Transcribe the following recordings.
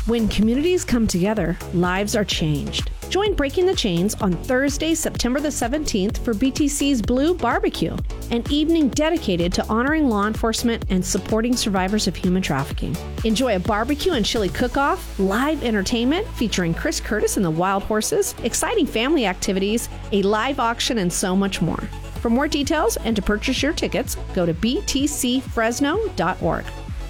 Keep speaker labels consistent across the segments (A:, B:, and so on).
A: When communities come together, lives are changed. Join Breaking the Chains on Thursday, September the 17th for BTC's Blue Barbecue, an evening dedicated to honoring law enforcement and supporting survivors of human trafficking. Enjoy a barbecue and chili cook-off, live entertainment featuring Chris Curtis and the Wild Horses, exciting family activities, a live auction, and so much more. For more details and to purchase your tickets, go to btcfresno.org.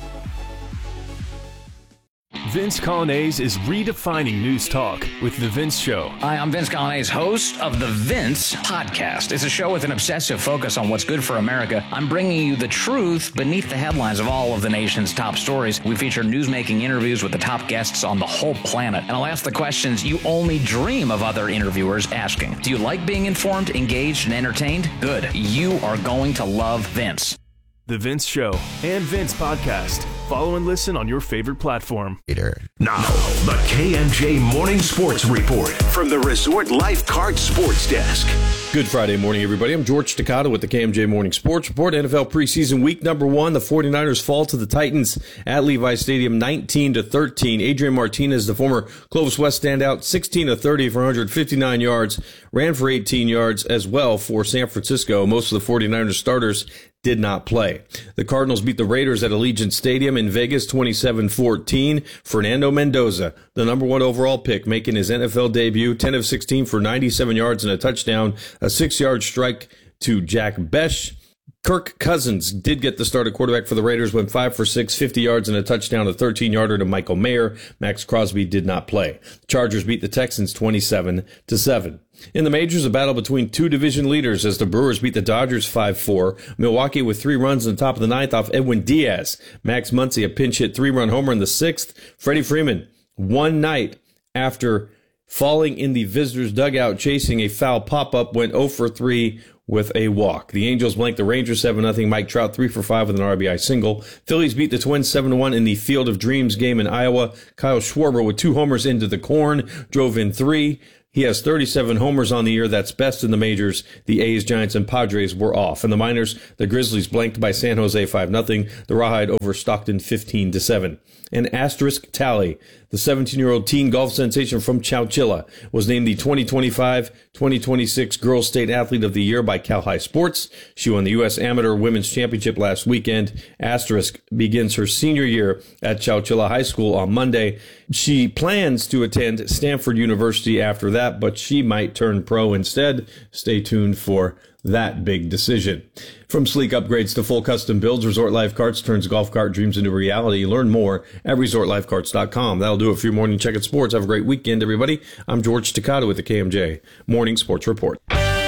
B: Vince Coglianese is redefining news talk with The Vince Show.
C: Hi, I'm Vince Coglianese, host of The Vince Podcast. It's a show with an obsessive focus on what's good for America. I'm bringing you the truth beneath the headlines of all of the nation's top stories. We feature newsmaking interviews with the top guests on the whole planet. And I'll ask the questions you only dream of other interviewers asking. Do you like being informed, engaged, and entertained? Good. You are going to love Vince.
B: The Vince Show and Vince Podcast. Follow and listen on your favorite platform.
D: Now, the KMJ Morning Sports Report from the Resort Lifeguard Sports Desk.
E: Good Friday morning, everybody. I'm George Staccato with the KMJ Morning Sports Report. NFL preseason week number 1. The 49ers fall to the Titans at Levi Stadium 19-13. Adrian Martinez, the former Clovis West standout, 16-30 for 159 yards, ran for 18 yards as well for San Francisco. Most of the 49ers starters did not play. The Cardinals beat the Raiders at Allegiant Stadium in Vegas 27-14. Fernando Mendoza, the number 1 overall pick, making his NFL debut, 10 of 16 for 97 yards and a touchdown, a 6-yard strike to Jack Besh. Kirk Cousins did get the start at quarterback for the Raiders, went 5 for 6, 50 yards and a touchdown, a 13-yarder to Michael Mayer. Max Crosby did not play. The Chargers beat the Texans 27-7. In the majors, a battle between two division leaders as the Brewers beat the Dodgers 5-4. Milwaukee with 3 runs in the top of the 9th off Edwin Diaz. Max Muncy, a pinch hit 3-run homer in the 6th. Freddie Freeman, one night after falling in the visitors' dugout chasing a foul pop-up, went 0 for 3 with a walk. The Angels blanked the Rangers 7-0. Mike Trout 3 for 5 with an RBI single. Phillies beat the Twins 7-1 in the Field of Dreams game in Iowa. Kyle Schwarber with 2 homers into the corn, drove in 3. He has 37 homers on the year. That's best in the majors. The A's, Giants, and Padres were off. In the minors, the Grizzlies blanked by San Jose 5-0. The Rawhide over Stockton 15-7. An asterisk tally. The 17-year-old teen golf sensation from Chowchilla was named the 2025-2026 Girls State Athlete of the Year by Cal High Sports. She won the U.S. Amateur Women's Championship last weekend. Asterisk begins her senior year at Chowchilla High School on Monday. She plans to attend Stanford University after that, but she might turn pro instead. Stay tuned for that big decision. From sleek upgrades to full custom builds, Resort Life Carts turns golf cart dreams into reality. Learn more at resortlifecarts.com. That'll do it for your morning check at sports. Have a great weekend, everybody. I'm George Staccato with the KMJ Morning Sports Report.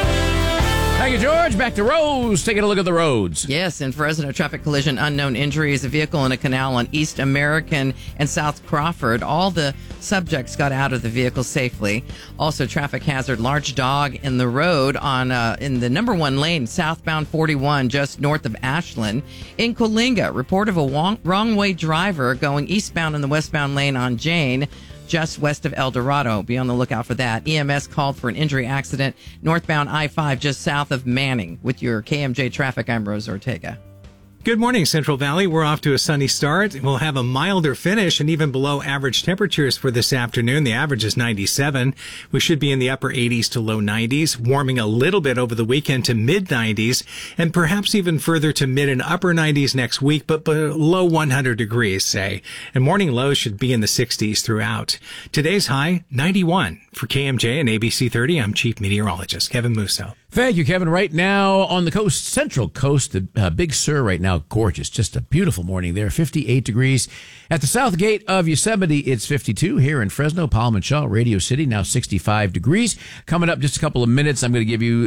F: Thank you, George. Back to Rose. Taking a look at the roads.
G: Yes, in Fresno, traffic collision, unknown injuries, a vehicle in a canal on East American and South Crawford. All the subjects got out of the vehicle safely. Also, traffic hazard, large dog in the road on in the number 1 lane, southbound 41, just north of Ashland. In Coalinga, report of a wrong-way driver going eastbound in the westbound lane on Jane, just west of El Dorado. Be on the lookout for that. EMS called for an injury accident northbound I-5 just south of Manning. With your KMJ traffic, I'm Rose Ortega.
H: Good morning, Central Valley. We're off to a sunny start. We'll have a milder finish and even below average temperatures for this afternoon. The average is 97. We should be in the upper 80s to low 90s, warming a little bit over the weekend to mid 90s, and perhaps even further to mid and upper 90s next week, but below 100 degrees, say. And morning lows should be in the 60s throughout. Today's high, 91. For KMJ and ABC 30, I'm Chief Meteorologist Kevin Musso.
F: Thank you, Kevin. Right now on the coast, Central Coast, the Big Sur right now, gorgeous. Just a beautiful morning there, 58 degrees. At the south gate of Yosemite, it's 52. Here in Fresno, Palm and Shaw, Radio City, now 65 degrees. Coming up just a couple of minutes, I'm going to give you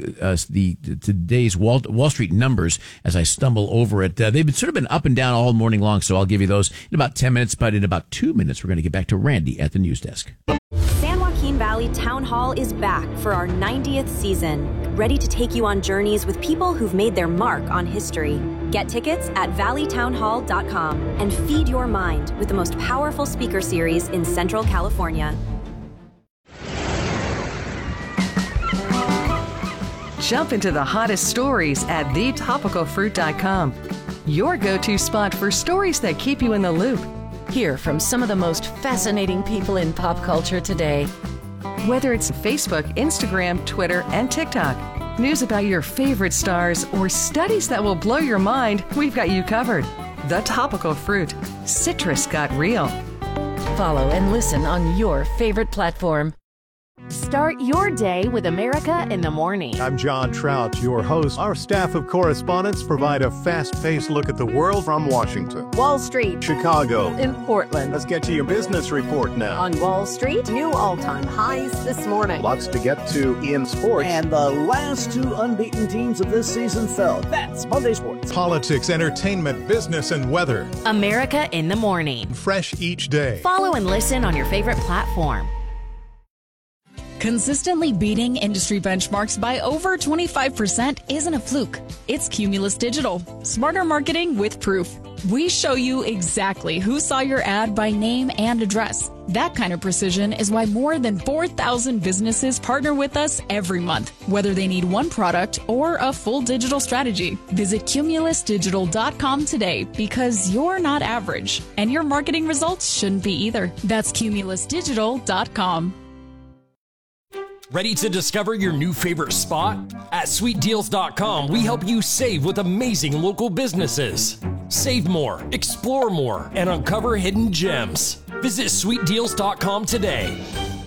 F: today's Wall Street numbers as I stumble over it. They've sort of been up and down all morning long, so I'll give you those in about 10 minutes. But in about 2 minutes, we're going to get back to Randy at the news desk.
I: San Joaquin Valley Town Hall is back for our 90th season, ready to take you on journeys with people who've made their mark on history. Get tickets at valleytownhall.com and feed your mind with the most powerful speaker series in Central California.
J: Jump into the hottest stories at thetopicalfruit.com. Your go-to spot for stories that keep you in the loop. Hear from some of the most fascinating people in pop culture today. Whether it's Facebook, Instagram, Twitter, and TikTok, news about your favorite stars, or studies that will blow your mind, we've got you covered. The Topical Fruit. Citrus got real. Follow and listen on your favorite platform.
K: Start your day with America in the Morning.
L: I'm John Trout, your host. Our staff of correspondents provide a fast-paced look at the world from Washington,
K: Wall Street,
L: Chicago,
K: in Portland.
L: Let's get to your business report now.
K: On Wall Street, new all-time highs this morning.
L: Lots to get to in sports.
M: And the last two unbeaten teams of this season fell. That's Monday Sports.
L: Politics, entertainment, business, and weather.
K: America in the Morning.
L: Fresh each day.
K: Follow and listen on your favorite platform.
N: Consistently beating industry benchmarks by over 25% isn't a fluke. It's Cumulus Digital. Smarter marketing with proof. We show you exactly who saw your ad by name and address. That kind of precision is why more than 4,000 businesses partner with us every month, whether they need one product or a full digital strategy. Visit cumulusdigital.com today because you're not average, and your marketing results shouldn't be either. That's cumulusdigital.com.
O: Ready to discover your new favorite spot? At sweetdeals.com, we help you save with amazing local businesses. Save more, explore more, and uncover hidden gems. Visit sweetdeals.com today.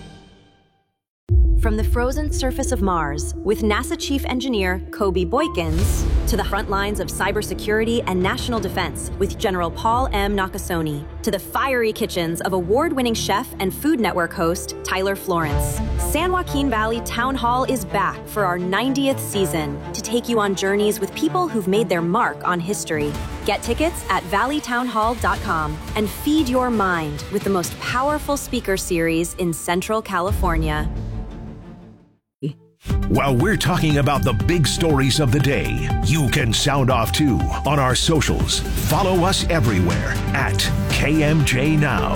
I: From the frozen surface of Mars, with NASA Chief Engineer Kobe Boykins, to the front lines of cybersecurity and national defense with General Paul M. Nakasone, to the fiery kitchens of award-winning chef and Food Network host Tyler Florence, San Joaquin Valley Town Hall is back for our 90th season to take you on journeys with people who've made their mark on history. Get tickets at valleytownhall.com and feed your mind with the most powerful speaker series in Central California.
D: While we're talking about the big stories of the day, you can sound off too on our socials. Follow us everywhere at KMJ Now.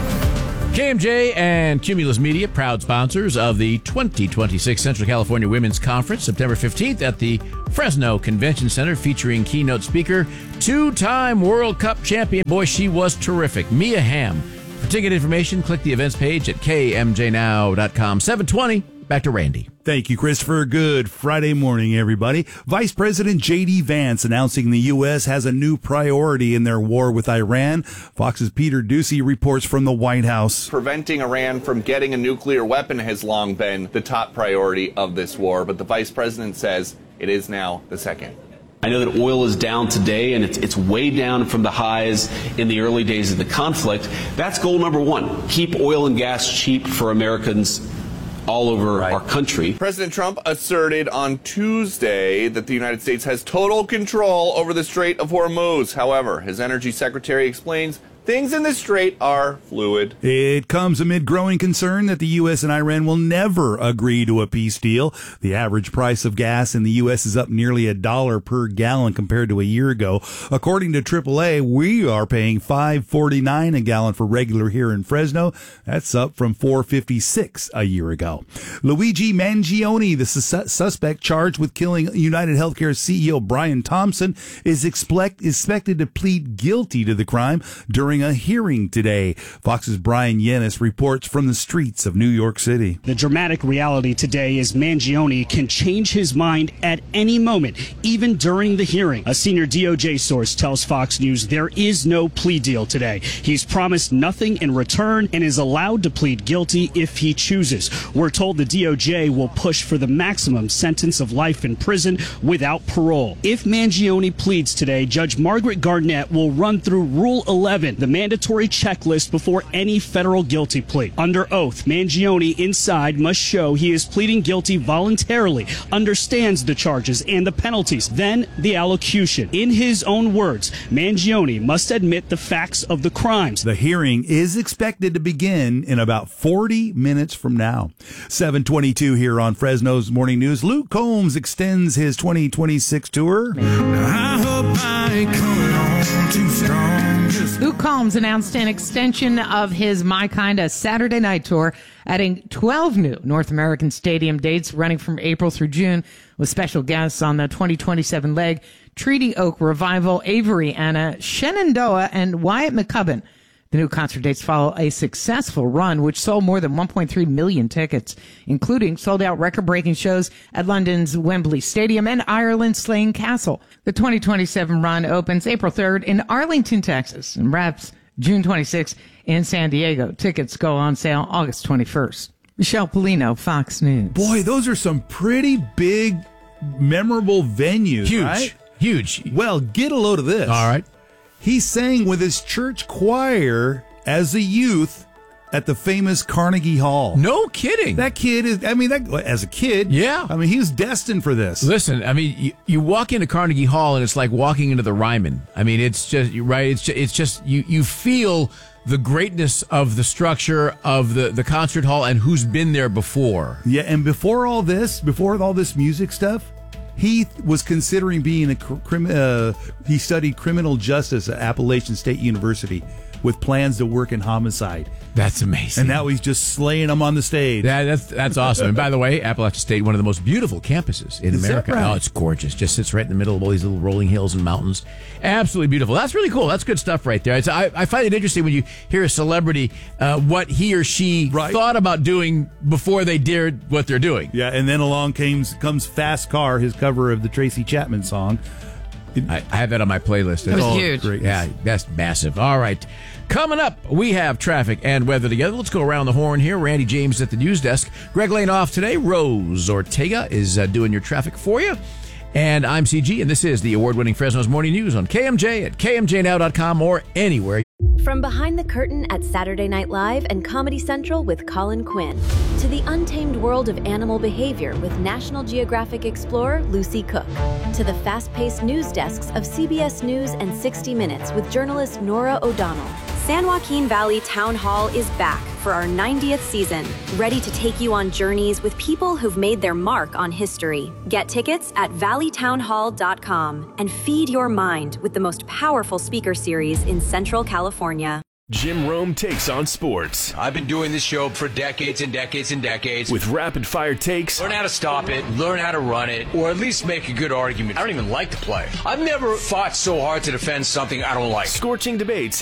F: KMJ and Cumulus Media, proud sponsors of the 2026 Central California Women's Conference, September 15th at the Fresno Convention Center, featuring keynote speaker, two-time World Cup champion. Boy, she was terrific, Mia Hamm. For ticket information, click the events page at kmjnow.com. 720. Back to Randy.
P: Thank you, Christopher. Good Friday morning, everybody. Vice President J.D. Vance announcing the U.S. has a new priority in their war with Iran. Fox's Peter Ducey reports from the White House.
Q: Preventing Iran from getting a nuclear weapon has long been the top priority of this war, but the vice president says it is now the second.
R: I know that oil is down today, and it's way down from the highs in the early days of the conflict. That's goal number one. Keep oil and gas cheap for Americans all over our country.
Q: President Trump asserted on Tuesday that the United States has total control over the Strait of Hormuz. However, his energy secretary explains things in the strait are fluid.
P: It comes amid growing concern that the U.S. and Iran will never agree to a peace deal. The average price of gas in the U.S. is up nearly $1 per gallon compared to a year ago. According to AAA, we are paying $5.49 a gallon for regular here in Fresno. That's up from $4.56 a year ago. Luigi Mangione, the suspect charged with killing United Healthcare CEO Brian Thompson, is expected to plead guilty to the crime during a hearing today. Fox's Brian Yennis reports from the streets of New York City.
S: The dramatic reality today is Mangione can change his mind at any moment, even during the hearing. A senior DOJ source tells Fox News there is no plea deal today. He's promised nothing in return and is allowed to plead guilty if he chooses. We're told the DOJ will push for the maximum sentence of life in prison without parole. If Mangione pleads today, Judge Margaret Garnett will run through Rule 11, the mandatory checklist before any federal guilty plea. Under oath, Mangione inside must show he is pleading guilty voluntarily, understands the charges and the penalties, then the allocution. In his own words, Mangione must admit the facts of the crimes.
P: The hearing is expected to begin in about 40 minutes from now. 7:22 here on Fresno's Morning News. Luke Combs extends his 2026 tour.
T: I hope I ain't coming on too strong.
U: Luke Combs announced an extension of his My Kinda Saturday Night Tour, adding 12 new North American stadium dates running from April through June, with special guests on the 2027 leg, Treaty Oak Revival, Avery Anna, Shenandoah, and Wyatt McCubbin. The new concert dates follow a successful run, which sold more than 1.3 million tickets, including sold-out record-breaking shows at London's Wembley Stadium and Ireland's Slane Castle. The 2027 run opens April 3rd in Arlington, Texas, and wraps June 26th in San Diego. Tickets go on sale August 21st. Michelle Polino, Fox News.
P: Boy, those are some pretty big, memorable venues,
F: Huge.
P: right?
F: Huge.
P: Well, get a load of this.
F: All right.
P: He sang with his church choir as a youth at the famous Carnegie Hall.
F: No kidding.
P: That kid is, as a kid,
F: yeah.
P: I mean, he was destined for this.
F: Listen, I mean, you walk into Carnegie Hall and it's like walking into the Ryman. I mean, it's just, right, it's just you feel the greatness of the structure of the concert hall and who's been there before.
P: Yeah, and before all this music stuff, he was considering being he studied criminal justice at Appalachian State University with plans to work in homicide.
F: That's amazing.
P: And now he's just slaying them on the stage.
F: That's awesome. And by the way, Appalachian State, one of the most beautiful campuses in America.
P: Right?
F: Oh, it's gorgeous. Just sits right in the middle of all these little rolling hills and mountains. Absolutely beautiful. That's really cool. That's good stuff right there. I find it interesting when you hear a celebrity, what he or she thought about doing before they did what they're doing.
P: Yeah, and then along comes Fast Car, his cover of the Tracy Chapman song.
F: I have that on my playlist.
G: It was huge.
P: Great.
F: Yeah, that's massive. All right. Coming up, we have traffic and weather together. Let's go around the horn here. Randy James at the news desk. Greg Lane off today. Rose Ortega is doing your traffic for you. And I'm CG, and this is the award-winning Fresno's Morning News on KMJ at KMJNow.com or anywhere.
I: From behind the curtain at Saturday Night Live and Comedy Central with Colin Quinn, to the untamed world of animal behavior with National Geographic explorer Lucy Cook, to the fast-paced news desks of CBS News and 60 Minutes with journalist Nora O'Donnell, San Joaquin Valley Town Hall is back for our 90th season, ready to take you on journeys with people who've made their mark on history. Get tickets at valleytownhall.com and feed your mind with the most powerful speaker series in Central California.
B: Jim Rome takes on sports.
A: I've been doing this show for decades and decades and decades.
B: With rapid-fire takes.
A: Learn how to stop it, learn how to run it, or at least make a good argument. I don't even like to play. I've never fought so hard to defend something I don't like.
B: Scorching debates